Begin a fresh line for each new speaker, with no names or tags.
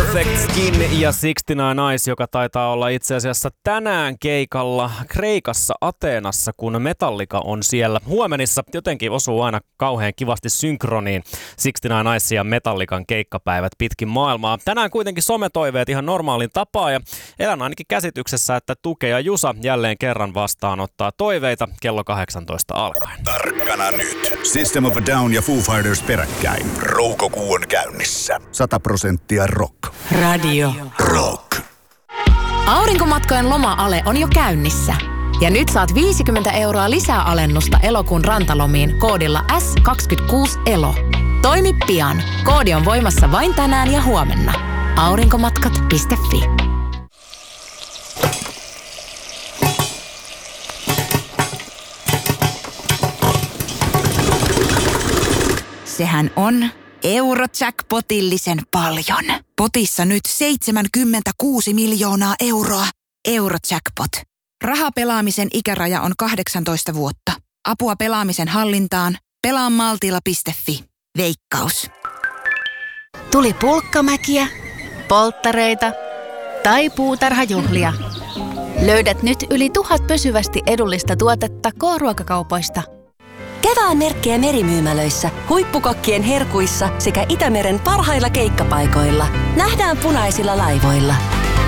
Perfect Skin ja 69 Eyes, joka taitaa olla itse asiassa tänään keikalla Kreikassa Ateenassa, kun Metallica on siellä. Huomenissa jotenkin osuu aina kauhean kivasti synkroniin 69 Eyes ja Metallican keikkapäivät pitkin maailmaa. Tänään kuitenkin sometoiveet ihan normaalin tapaa ja elän ainakin käsityksessä, että Tuke ja Jusa jälleen kerran vastaanottaa toiveita kello 18 alkaen.
Tarkkana nyt. System of a Down ja Foo Fighters peräkkäin. Roukokuu on käynnissä. 100% rock.
Radio
Rock.
Aurinkomatkojen loma-ale on jo käynnissä. Ja nyt saat 50 € lisää alennusta elokuun rantalomiin koodilla S26ELO. Toimi pian. Koodi on voimassa vain tänään ja huomenna. Aurinkomatkat.fi.
Sehän on Eurojackpotillisen paljon. Potissa nyt 76 miljoonaa euroa. Eurojackpot. Rahapelaamisen ikäraja on 18 vuotta. Apua pelaamisen hallintaan. Pelaa maltilla.fi. Veikkaus.
Tuli pulkkamäkiä, polttareita tai puutarhajuhlia. Löydät nyt yli 1000 pysyvästi edullista tuotetta K-ruokakaupoista.
Kevään merkkejä merimyymälöissä, huippukokkien herkuissa sekä Itämeren parhailla keikkapaikoilla. Nähdään punaisilla laivoilla.